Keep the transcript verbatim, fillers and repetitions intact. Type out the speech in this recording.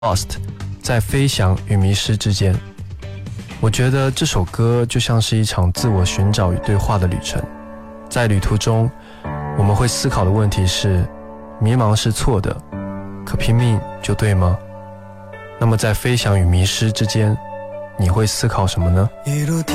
Lost， 在飞翔与迷失之间。我觉得这首歌就像是一场自我寻找与对话的旅程。在旅途中，我们会思考的问题是：迷茫是错的，可拼命就对吗？那么在飞翔与迷失之间，你会思考什么呢？